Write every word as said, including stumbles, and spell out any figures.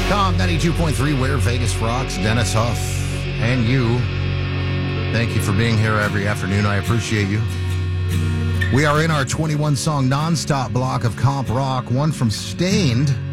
Com ninety-two point three, where Vegas rocks. Dennis Huff and you. Thank you for being here every afternoon. I appreciate you. We are in our twenty-one song nonstop block of comp rock. One from Stained.